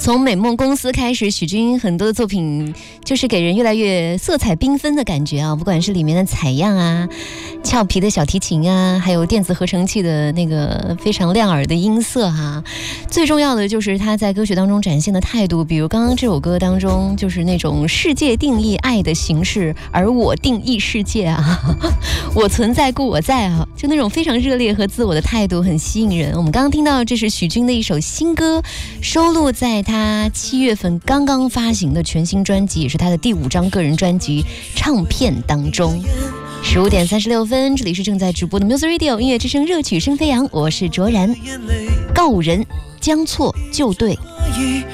从美梦公司开始，许君很多的作品就是给人越来越色彩缤纷的感觉啊，不管是里面的采样啊、俏皮的小提琴啊，还有电子合成器的那个非常亮耳的音色啊，最重要的就是他在歌曲当中展现的态度，比如刚刚这首歌当中就是那种世界定义爱的形式，而我定义世界啊，我存在故我在啊，就那种非常热烈和自我的态度很吸引人。我们刚刚听到这是许君的一首新歌，收录在他7月份刚刚发行的全新专辑，也是他的第5张个人专辑唱片当中。15点36分，这里是正在直播的 Music Radio 音乐之声热曲声飞扬，我是卓然。告人将错就对。